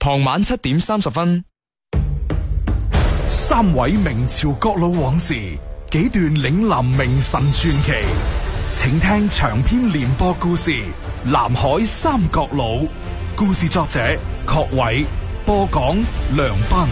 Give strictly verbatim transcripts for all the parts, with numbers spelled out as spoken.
傍晚七點三十分。 三位明朝國老往事，幾段嶺南名臣傳奇，請聽長篇連播故事《南海三國老》。故事作者郝偉，播講梁斌。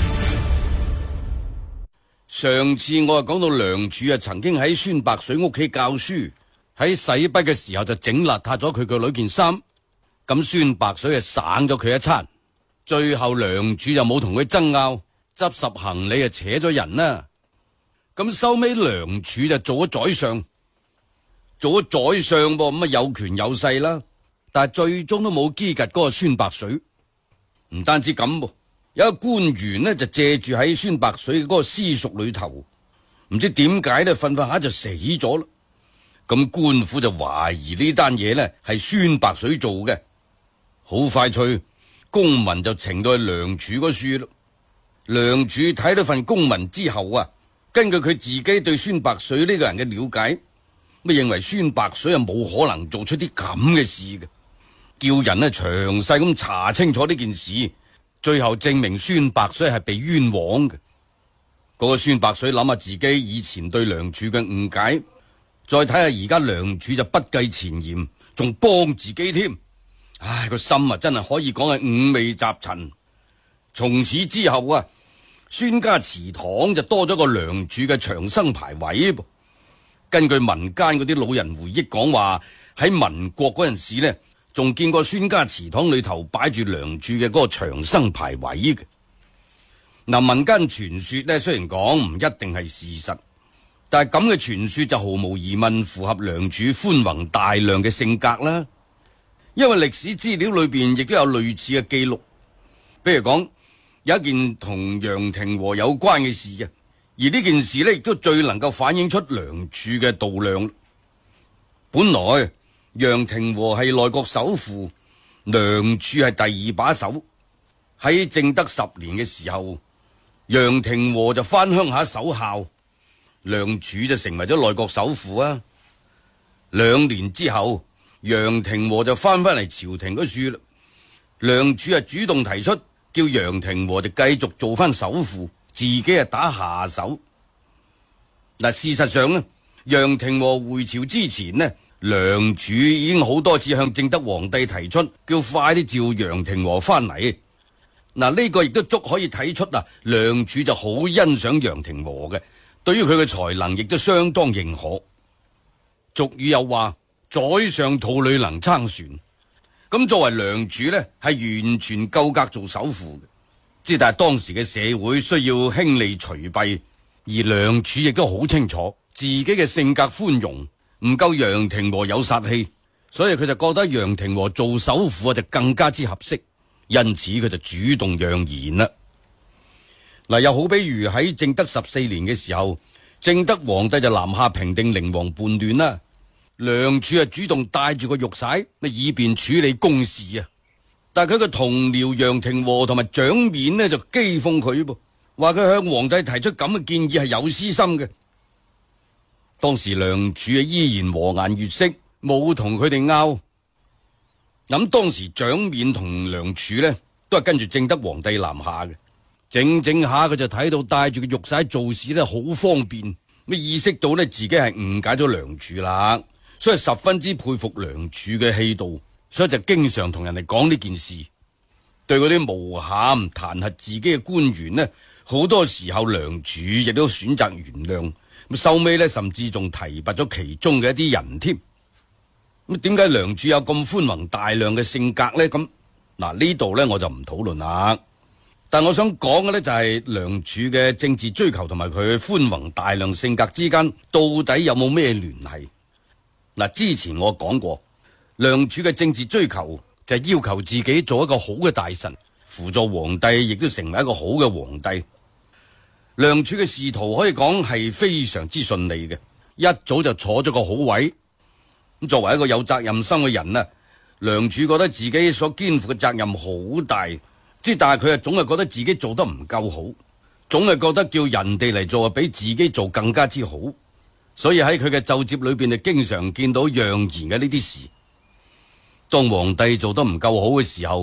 上次我啊講到梁柱啊曾經喺孫白水屋企教書，喺洗筆嘅時候就整邋遢咗佢個女件衫，咁孫白水啊省咗佢一餐。最後梁柱就冇同佢爭拗，執拾行李啊扯咗人啦。咁收尾梁柱就做咗宰相，做咗宰相噃，咁啊有權有勢啦。但係最終都冇機及嗰個孫白水。唔單止咁噃，有一個官員呢就借住喺孫白水嘅嗰個私塾裏頭，唔知點解呢瞓瞓下就死咗啦。咁官府就懷疑呢單嘢呢係孫白水做嘅。好快脆，公文就呈到去梁柱嗰處咯。梁柱睇到份公文之後啊，根據佢自己對孫白水呢個人嘅了解，咁認為孫白水係冇可能做出啲咁嘅事嘅，叫人呢詳細咁查清楚呢件事，最後證明孫白水係被冤枉嘅。嗰個孫白水諗下自己以前對梁柱嘅誤解，再睇下而家梁柱就不計前嫌，仲幫自己添。唉，個心啊真係可以講係五味雜陳。從此之後啊，孫家祠堂就多咗個梁柱嘅長生牌位噃。根據民間嗰啲老人回憶講話，喺民國嗰陣時呢，仲見過孫家祠堂裏頭擺住梁柱嘅嗰個長生牌位嘅。嗱，民間傳說呢，雖然講唔一定係事實，但係咁嘅傳說就毫無疑問符合梁柱寬宏大量嘅性格啦。因為歷史資料裏邊亦都有類似嘅記錄，比如講有一件同楊廷和有關嘅事嘅，而呢件事呢亦都最能夠反映出梁柱嘅度量。本來楊廷和係內閣首輔，梁柱係第二把手。喺正德十年嘅時候，楊廷和就翻鄉下守孝，梁柱就成為咗內閣首輔啊。兩年之後，楊廷和就翻返嚟朝廷嗰處啦，梁柱啊主動提出叫楊廷和就繼續做翻首輔，自己啊打下手。嗱，事實上呢，楊廷和回朝之前呢，梁柱已經好多次向正德皇帝提出叫快啲召楊廷和翻嚟。嗱，呢個亦都足可以睇出啊，梁柱就好欣賞楊廷和嘅，對於佢嘅才能亦都相當認可。俗語有話，宰相肚裏能撐船，咁作為梁柱呢，係完全夠格做首輔嘅。即係當時嘅社會需要興利除弊，而梁柱亦都好清楚自己嘅性格寬容，唔夠楊廷和有殺氣，所以佢就覺得楊廷和做首輔就更加之合適，因此佢就主動讓賢啦。嗱，又好比如喺正德十四年嘅時候，正德皇帝就南下平定寧王叛亂啦。梁柱啊主動帶住個玉璽，以便處理公事啊。但係佢嘅同僚楊廷和同埋蔣冕呢就譏諷佢噃，話佢向皇帝提出咁嘅建議係有私心嘅。當時梁柱啊依然和顏悅色，冇同佢哋拗。咁當時蔣冕同梁柱呢都係跟住正德皇帝南下嘅，整整下佢就睇到帶住個玉璽做事呢好方便，咁意識到呢自己係誤解咗梁柱啦。所以十分之佩服梁柱嘅氣度，所以就經常同人哋講呢件事。對嗰啲誣陷彈劾自己嘅官員呢，好多時候梁柱亦都選擇原諒。咁收尾呢，甚至仲提拔咗其中嘅一啲人添。咁點解梁柱有咁寬宏大量嘅性格呢？咁嗱呢度呢，我就唔討論啦。但我想講嘅呢，就係梁柱嘅政治追求同埋佢寬宏大量性格之間到底有冇咩聯繫？嗱，之前我講過，梁柱嘅政治追求就係要求自己做一個好嘅大臣，輔助皇帝，亦都成為一個好嘅皇帝。梁柱嘅仕途可以講係非常之順利嘅，一早就坐咗個好位。咁作為一個有責任心嘅人呢，梁柱覺得自己所肩負嘅責任好大，即係但係佢啊總係覺得自己做得唔夠好，總係覺得叫人哋嚟做啊比自己做更加之好。所以喺佢嘅奏摺裏邊就經常見到讓賢嘅呢啲事。當皇帝做得唔夠好嘅時候，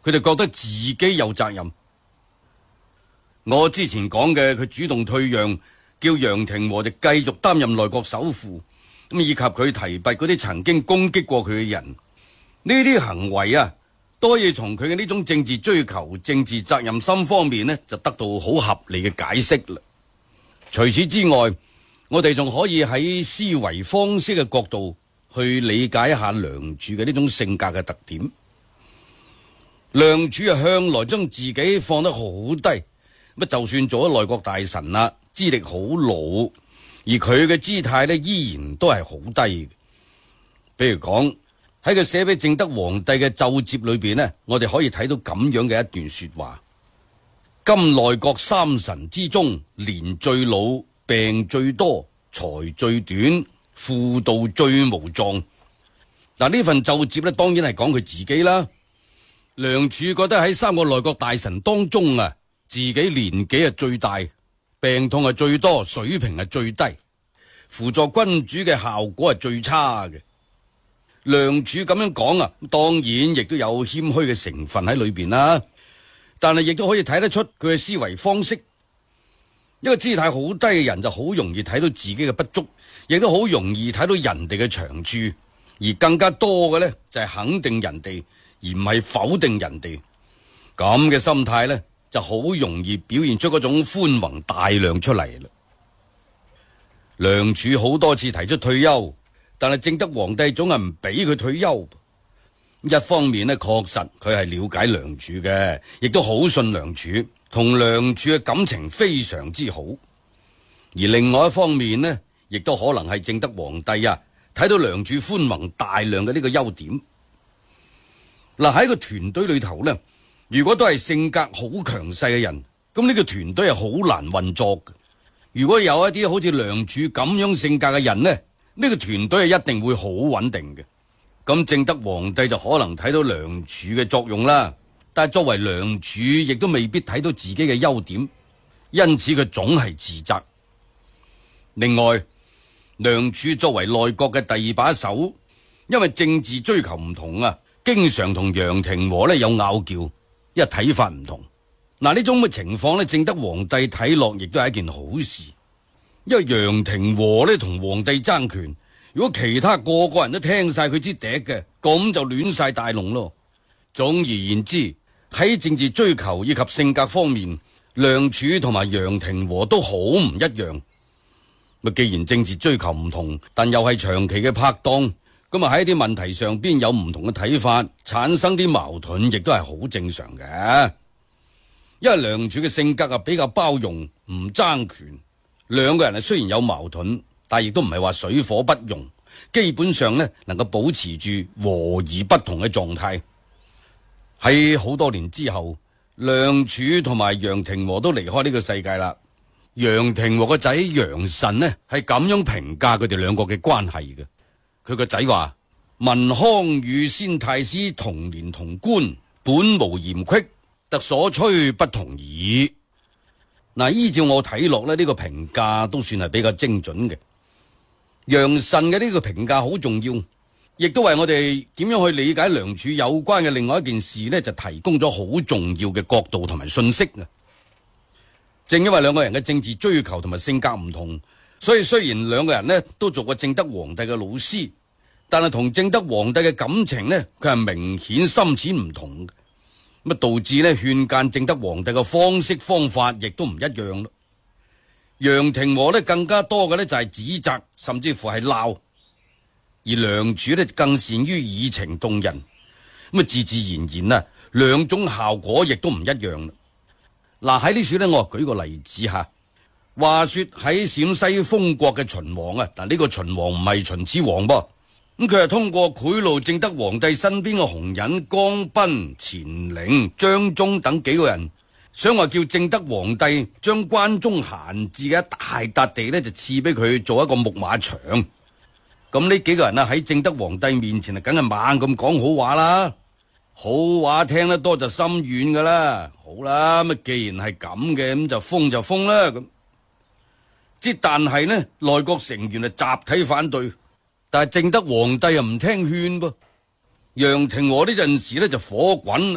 佢哋覺得自己有責任。我之前講嘅，佢主動退讓，叫楊廷和就繼續擔任內閣首輔，咁以及佢提拔嗰啲曾經攻擊過佢嘅人，呢啲行為啊，多嘢從佢嘅呢種政治追求、政治責任心方面呢，就得到好合理嘅解釋啦。除此之外，我哋仲可以喺思維方式嘅角度去理解一下梁柱嘅呢種性格嘅特點。梁柱啊，向來將自己放得好低。乜就算做咗內閣大臣啦，資歷好老，而佢嘅姿態呢，依然都係好低嘅。比如講喺佢寫俾正德皇帝嘅奏摺裏邊呢，我哋可以睇到咁樣嘅一段說話：今內閣三臣之中，年最老，病最多，才最短，輔導最無狀。嗱，呢份奏摺呢，當然係講佢自己啦。梁柱覺得喺三個內閣大臣當中啊，自己年紀係最大，病痛係最多，水平係最低，輔助君主嘅效果係最差嘅。梁柱咁樣講啊，當然亦都有謙虛嘅成分喺裏邊啦，但係亦都可以睇得出佢嘅思維方式。一個姿態好低嘅人就好容易睇到自己嘅不足，亦都好容易睇到人哋嘅長處，而更加多嘅呢，就係肯定人哋，而唔係否定人哋。咁嘅心態呢，就好容易表現出嗰種寬宏大量出嚟啦。梁柱好多次提出退休，但係正德皇帝總係唔俾佢退休。一方面呢，確實佢係了解梁柱嘅，亦都好信梁柱，同梁柱嘅感情非常之好。而另外一方面呢，亦都可能係正德皇帝啊睇到梁柱寬宏大量嘅呢個優點。嗱，喺個團隊裏頭呢，如果都係性格好強勢嘅人，咁呢個團隊係好難運作嘅。如果有一啲好似梁柱咁樣性格嘅人呢，呢個團隊係一定會好穩定嘅。咁正德皇帝就可能睇到梁柱嘅作用啦，但係作為梁柱亦都未必睇到自己嘅優點，因此佢總係自責。另外，梁柱作為內閣嘅第二把手，因為政治追求唔同啊，經常同楊廷和呢有拗撬，因為睇法唔同。嗱，呢種嘅情況呢，正德皇帝睇落亦都係一件好事，因為楊廷和呢同皇帝爭權，如果其他個個人都聽晒佢支笛嘅，咁就亂晒大龍咯。總而言之，喺政治追求以及性格方面，梁柱同埋楊廷和都好唔一樣。既然政治追求唔同，但又係長期嘅拍檔，咁啊喺啲問題上邊有唔同嘅睇法，產生啲矛盾，亦都係好正常嘅。因為梁柱嘅性格啊比較包容，唔爭權，兩個人啊雖然有矛盾，但亦都唔係話水火不容，基本上呢能夠保持住和而不同嘅狀態。喺好多年之後，梁柱同埋楊廷和都離開呢個世界啦。楊廷和個仔楊慎呢係咁樣評價佢哋兩個嘅關係嘅。佢個仔話：文康與先太師同年同官，本無嫌隙，特所趨不同矣。嗱，依照我睇落呢，呢個評價都算係比較精準嘅。楊慎嘅呢個評價好重要，亦都為我哋點樣去理解梁柱有關嘅另外一件事呢，就提供咗好重要嘅角度同埋信息啊。正因為兩個人嘅政治追求同埋性格唔同，所以雖然兩個人呢都做過正德皇帝嘅老師，但係同正德皇帝嘅感情呢，佢係明顯深淺唔同嘅。咁導致呢勸諫正德皇帝嘅方式方法亦都唔一樣咯。楊廷和呢更加多嘅呢就係指責，甚至乎係鬧，而梁柱呢更善於以情動人。咁啊，自自然然啊，兩種效果亦都唔一樣。嗱，喺呢處呢，我舉個例子吓。話說喺陝西封國嘅秦王啊，嗱、這、呢個秦王唔係秦始皇噃，咁佢係通過賄賂正德皇帝身邊嘅紅人江彬、錢陵、張忠等幾個人，想話叫正德皇帝將關中閒置嘅一大笪地呢，就賜俾佢做一個牧馬場。咁呢幾個人啊喺正德皇帝面前啊，梗係猛咁講好話啦。好話聽得多就心軟噶啦。好啦，咁既然係咁嘅，咁就封就封啦。咁即但係呢，內閣成員啊集體反對，但係正德皇帝又唔聽勸噃。楊廷和呢陣時呢就火滾啦，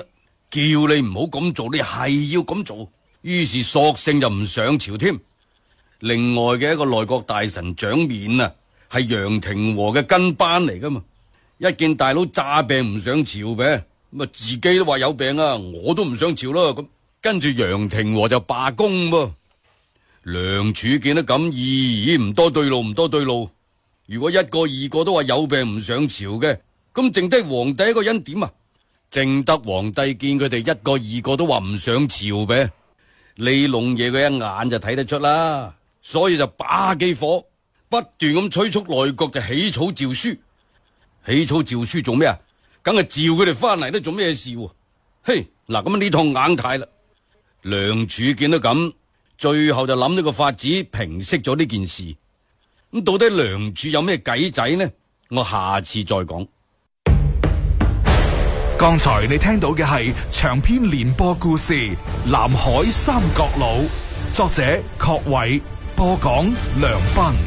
叫你唔好咁做，你係要咁做，於是索性就唔上朝添。另外嘅一個內閣大臣蔣冕啊，係楊廷和嘅跟班嚟噶嘛，一見大佬詐病唔上朝嘅，咁啊自己都話有病啊，我都唔上朝啦。咁跟住楊廷和就罷工噃。梁柱見得咁，咦唔多對路，唔多對路。如果一個二個都話有病唔上朝嘅，咁剩低皇帝一個人點啊？正德皇帝見佢哋一個二個都話唔上朝嘅，李龍爺佢一眼就睇得出啦，所以就把幾火，不斷咁催促內閣就起草詔書。起草詔書做咩啊？梗係召佢哋翻嚟都做咩事？嘿，嗱咁呢趟硬太啦。梁柱見到咁，最後就諗咗個法子平息咗呢件事。咁到底梁柱有咩計仔呢？我下次再講。 剛才你聽到嘅係長篇連播故事《南海三角佬》，作者郝偉，播講梁斌。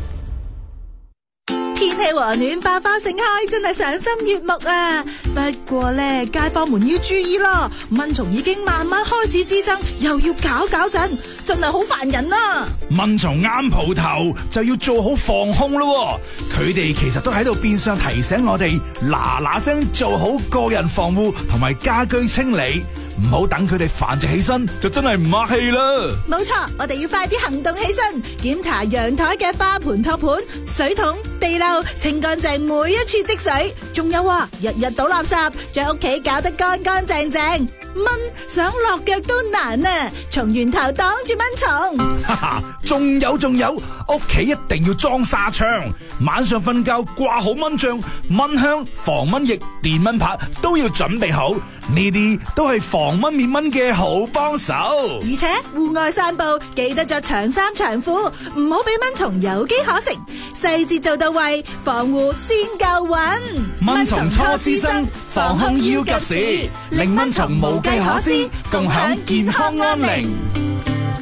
天氣和暖，百花盛開，真係賞心悅目啊！不過咧，街坊們要注意咯，蚊蟲已經慢慢開始滋生，又要搞搞震，真係好煩人啊！ 蚊蟲啱蒲頭就要做好防控咯，佢哋其實都喺度變相提醒我哋嗱嗱聲做好個人防護同埋家居清理，唔好等佢哋繁殖起身就真係唔客氣啦。 冇錯，我哋要快啲行動起身，檢查陽台嘅花盆托盤、水桶、地漏，清乾淨每一處積水。仲有啊，日日倒垃圾，將屋企搞得乾乾淨淨。蚊想落腳都難啊！從源頭擋住蚊蟲。 哈哈，仲有仲有，屋企一定要裝紗窗，晚上瞓覺掛好蚊帳、蚊香、防蚊液、電蚊拍都要準備好，呢啲都係防蚊滅蚊嘅好幫手。 而且戶外散步記得着長衫長褲，唔好俾蚊蟲有機可乘，細節做到位，防護先夠穩。 蚊蟲初滋生，防控要及時，令蚊蟲無計可施，共享健康安寧。